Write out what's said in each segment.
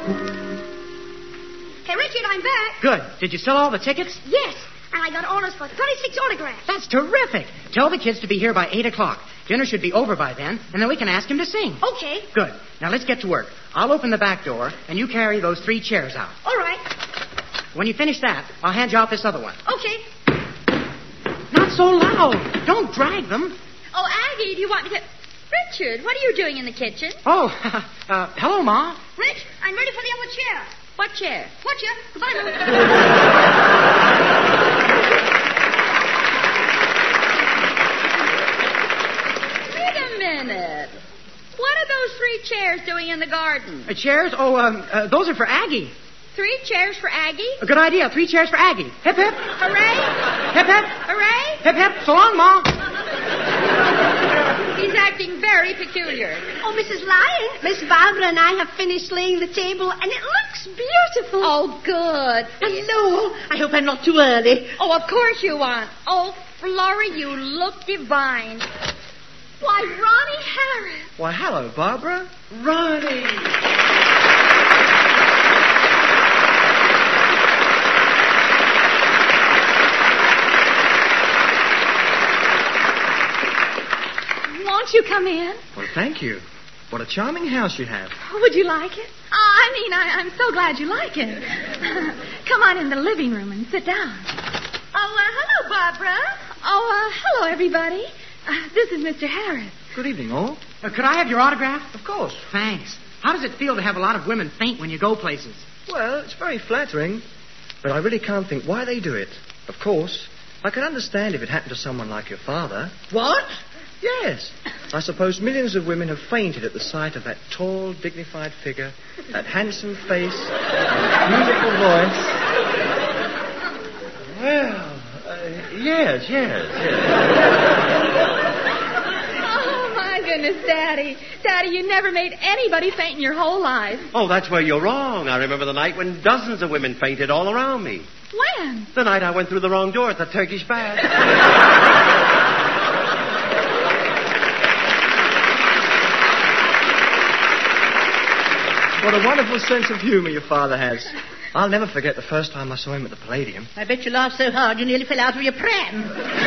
Hey, Richard, I'm back. Good. Did you sell all the tickets? Yes, and I got orders for 36 autographs. That's terrific. Tell the kids to be here by 8 o'clock. Dinner should be over by then, and then we can ask him to sing. Okay. Good. Now let's get to work. I'll open the back door, and you carry those 3 chairs out. All right. When you finish that, I'll hand you out this other one. Okay. Not so loud. Don't drag them. Oh, Aggie, do you want to... Richard, what are you doing in the kitchen? Oh, hello, Ma. Rich, I'm ready for the other chair. What chair? Watch ya. Goodbye, Lou. Wait a minute. What are those 3 chairs doing in the garden? Chairs? Oh, those are for Aggie. 3 chairs for Aggie? A good idea. 3 chairs for Aggie. Hip, hip. Hooray! Hip, hip. Hooray! Hip, hip. So long, Ma. He's acting very peculiar. Oh, Mrs. Lyon, Miss Barbara and I have finished laying the table, and it looks beautiful. Oh, good. Hello. I hope I'm not too early. Oh, of course you aren't. Oh, Florrie, you look divine. Why, Ronnie Harris. Why, hello, Barbara. Ronnie. Won't you come in? Well, thank you. What a charming house you have. Would you like it? I'm so glad you like it. Come on in the living room and sit down. Oh, hello, Barbara. Oh, hello, everybody. This is Mr. Harris. Good evening, all. Could I have your autograph? Of course. Thanks. How does it feel to have a lot of women faint when you go places? Well, it's very flattering, but I really can't think why they do it. Of course, I could understand if it happened to someone like your father. What? Yes. I suppose millions of women have fainted at the sight of that tall, dignified figure, that handsome face, and beautiful voice. Well, yes. Oh, my goodness, Daddy. Daddy, you never made anybody faint in your whole life. Oh, that's where you're wrong. I remember the night when dozens of women fainted all around me. When? The night I went through the wrong door at the Turkish bath. What a wonderful sense of humor your father has. I'll never forget the first time I saw him at the Palladium. I bet you laughed so hard you nearly fell out of your pram.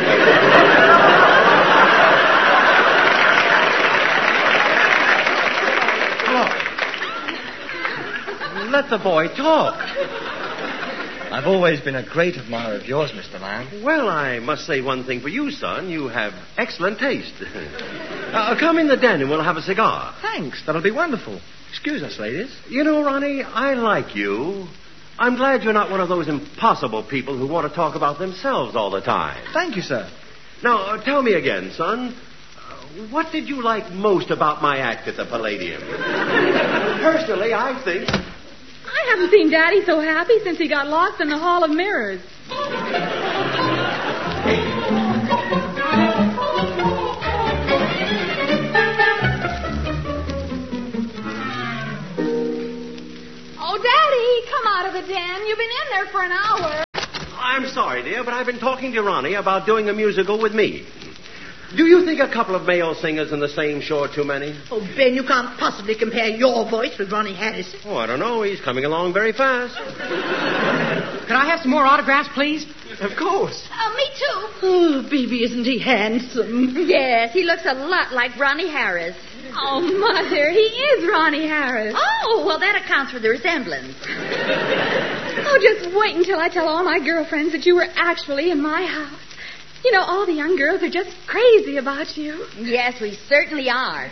Look. Let the boy talk. I've always been a great admirer of yours, Mr. Lyon. Well, I must say one thing for you, son. You have excellent taste. Come in the den and we'll have a cigar. Thanks. That'll be wonderful. Excuse us, ladies. You know, Ronnie, I like you. I'm glad you're not one of those impossible people who want to talk about themselves all the time. Thank you, sir. Now, tell me again, son. What did you like most about my act at the Palladium? Personally, I think... I haven't seen Daddy so happy since he got lost in the Hall of Mirrors. Oh, Daddy, come out of the den. You've been in there for an hour. I'm sorry, dear, but I've been talking to Ronnie about doing a musical with me. Do you think a couple of male singers in the same show are too many? Oh, Ben, you can't possibly compare your voice with Ronnie Harris. Oh, I don't know. He's coming along very fast. Could I have some more autographs, please? Of course. Me too. Oh, baby, isn't he handsome? Yes, he looks a lot like Ronnie Harris. Oh, Mother, he is Ronnie Harris. Oh, well, that accounts for the resemblance. Oh, just wait until I tell all my girlfriends that you were actually in my house. You know, all the young girls are just crazy about you. Yes, we certainly are.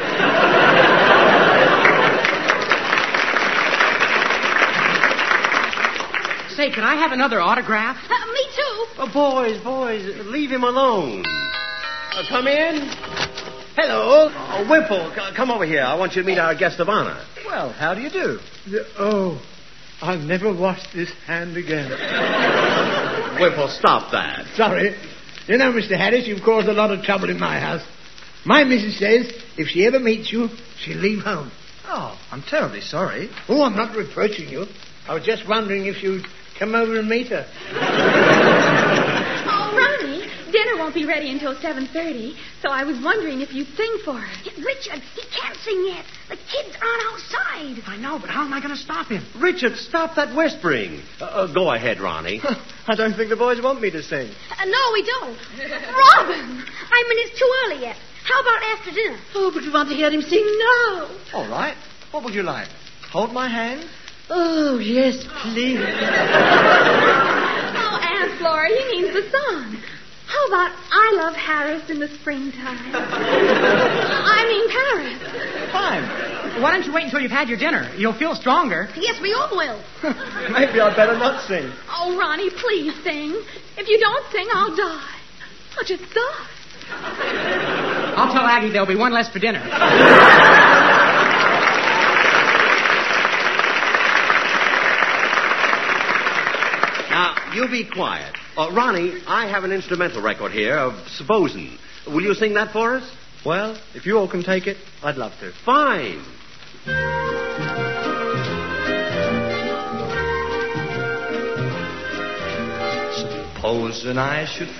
Say, could I have another autograph? Me too. Oh, boys, leave him alone. Come in. Hello. Oh, Wimple, come over here. I want you to meet our guest of honor. Well, how do you do? Oh, I'll never wash this hand again. Wimple, stop that. Sorry. You know, Mr. Harris, you've caused a lot of trouble in my house. My missus says if she ever meets you, she'll leave home. Oh, I'm terribly sorry. Oh, I'm not reproaching you. I was just wondering if you'd come over and meet her. Oh, Ronnie, dinner won't be ready until 7:30, so I was wondering if you'd sing for her. Richard, he can't sing yet. The kids aren't outside. I know, but how am I going to stop him? Richard, stop that whispering. Go ahead, Ronnie. I don't think the boys want me to sing. No, we don't. Robin! I mean, it's too early yet. How about after dinner? Oh, but we want to hear him sing now. All right. What would you like? Hold my hand? Oh, yes, please. Oh, Aunt Flora, he means the song. How about I Love Harris in the Springtime? I mean Paris. Fine. Why don't you wait until you've had your dinner? You'll feel stronger. Yes, we all will. Maybe I'd better not sing. Oh, Ronnie, please sing. If you don't sing, I'll die. I'll just die. I'll tell Aggie there'll be one less for dinner. Now, you be quiet. Ronnie, I have an instrumental record here of Supposin'. Will you sing that for us? Well, if you all can take it, I'd love to. Fine. Supposing I should